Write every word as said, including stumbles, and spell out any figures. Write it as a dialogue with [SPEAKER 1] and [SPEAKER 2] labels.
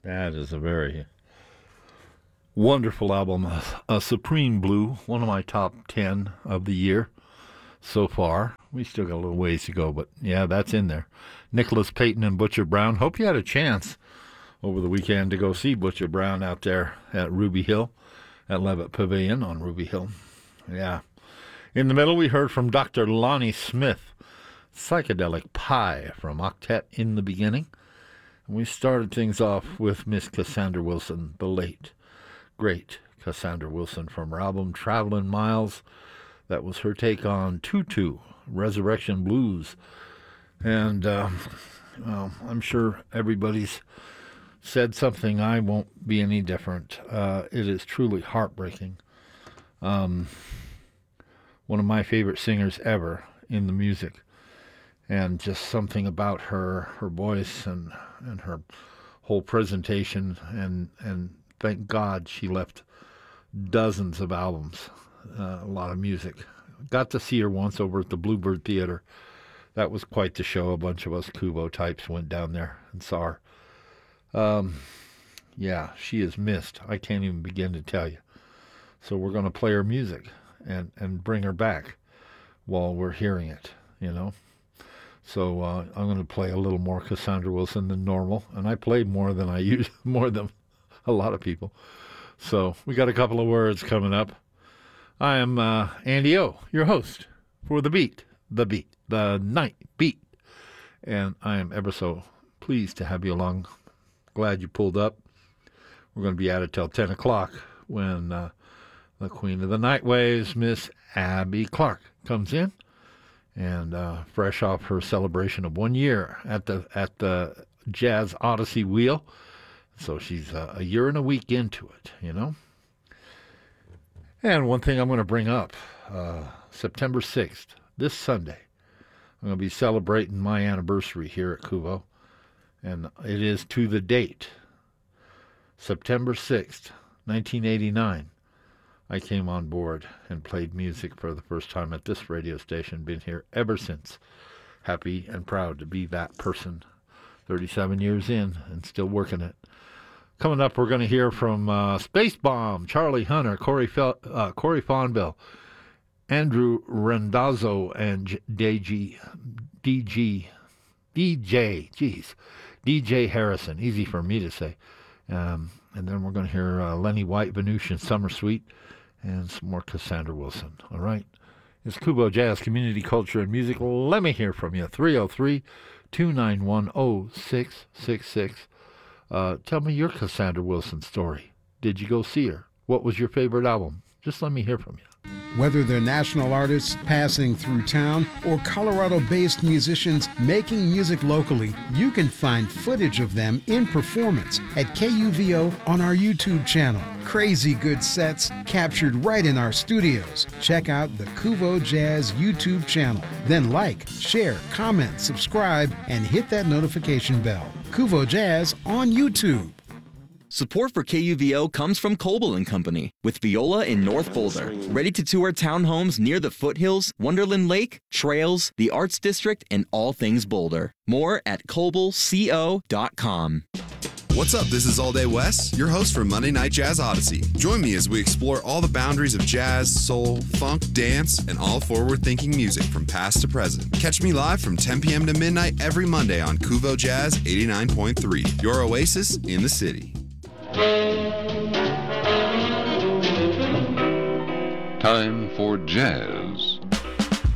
[SPEAKER 1] That is a very wonderful album. A Supreme Blue, one of my top ten of the year so far. We still got a little ways to go, but yeah, that's in there. Nicholas Payton and Butcher Brown. Hope you had a chance over the weekend to go see Butcher Brown out there at Ruby Hill, at Levitt Pavilion on Ruby Hill. Yeah. In the middle, we heard from Doctor Lonnie Smith, Psychedelic Pie from Octet in the Beginning. And we started things off with Miss Cassandra Wilson, the late, great Cassandra Wilson from her album Travelin' Miles. That was her take on Tutu, Resurrection Blues. And uh, well, I'm sure everybody's said something. I won't be any different. Uh, it is truly heartbreaking. Um, one of my favorite singers ever in the music. And just something about her, her voice and, and her whole presentation. And, and thank God she left dozens of albums, uh, a lot of music. Got to see her once over at the Bluebird Theater. That was quite the show. A bunch of us Kubo types went down there and saw her. Um, yeah, she is missed. I can't even begin to tell you. So we're going to play her music and, and bring her back while we're hearing it, you know. So uh, I'm going to play a little more Cassandra Wilson than normal, and I play more than I use, more than a lot of people. So we got a couple of words coming up. I am uh, Andy O, your host for The Beat, The Beat, The Night Beat, and I am ever so pleased to have you along. Glad you pulled up. We're going to be at it till ten o'clock when uh, the Queen of the Night Waves, Miss Abby Clark, comes in. And uh, fresh off her celebration of one year at the at the Jazz Odyssey wheel. So she's uh, a year and a week into it, you know. And one thing I'm going to bring up, uh, September sixth, this Sunday, I'm going to be celebrating my anniversary here at Kubo. And it is to the date, September sixth, nineteen eighty-nine. I came on board and played music for the first time at this radio station. Been here ever since. Happy and proud to be that person. thirty-seven years in and still working it. Coming up, we're going to hear from uh, Space Bomb, Charlie Hunter, Corey, Fel- uh, Corey Fonville, Andrew Randazzo, and D G, D G, D J, geez, D J Harrison. Easy for me to say. Um, and then we're going to hear uh, Lenny White, Venusian Summer Suite, and some more Cassandra Wilson. All right? It's Kubo Jazz, Community Culture and Music. Let me hear from you. three oh three, two nine one, oh six six six. Uh, tell me your Cassandra Wilson story. Did you go see her? What was your favorite album? Just let me hear from you.
[SPEAKER 2] Whether they're national artists passing through town or Colorado-based musicians making music locally, you can find footage of them in performance at K U V O on our YouTube channel. Crazy good sets captured right in our studios. Check out the Kubo Jazz YouTube channel. Then like, share, comment, subscribe, and hit that notification bell. Kubo Jazz on YouTube.
[SPEAKER 3] Support for K U V O comes from Coble and Company, with Viola in North Boulder. Ready to tour townhomes near the foothills, Wonderland Lake, trails, the Arts District, and all things Boulder. More at coble co dot com.
[SPEAKER 4] What's up? This is All Day Wes, your host for Monday Night Jazz Odyssey. Join me as we explore all the boundaries of jazz, soul, funk, dance, and all forward-thinking music from past to present. Catch me live from ten p.m. to midnight every Monday on Kubo Jazz eighty-nine point three, your oasis in the city.
[SPEAKER 5] Time for jazz.